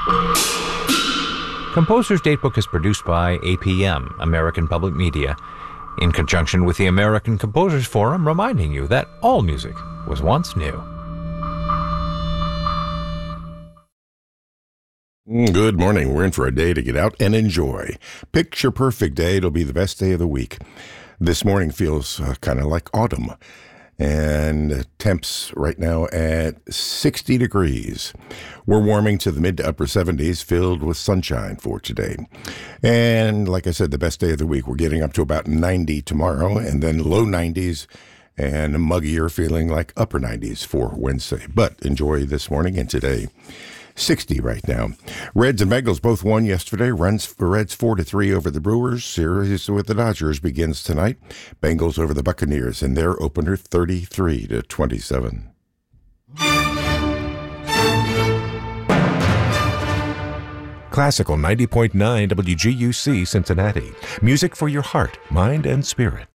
Composer's Datebook is produced by APM, American Public Media, in conjunction with the American Composers Forum, reminding you that all music was once new. Good morning. We're in for a day to get out and enjoy. Picture perfect day. It'll be the best day of the week. This morning feels kind of like autumn. And temps right now at 60 degrees. We're warming to the mid to upper 70s, filled with sunshine for today. And like I said, the best day of the week. We're getting up to about 90 tomorrow, and then low 90s and muggier, feeling like upper 90s for Wednesday. But enjoy this morning and today. 60 right now. Reds and Bengals both won yesterday. Reds 4-3 over the Brewers. Series with the Dodgers begins tonight. Bengals over the Buccaneers in their opener 33-27. Classical 90.9 WGUC Cincinnati. Music for your heart, mind, and spirit.